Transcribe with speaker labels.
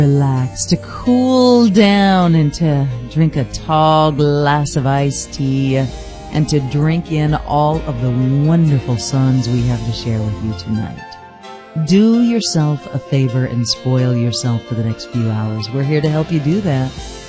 Speaker 1: relax, to cool down, and to drink a tall glass of iced tea, and to drink in all of the wonderful songs we have to share with you tonight. Do yourself a favor and spoil yourself for the next few hours. We're here to help you do that.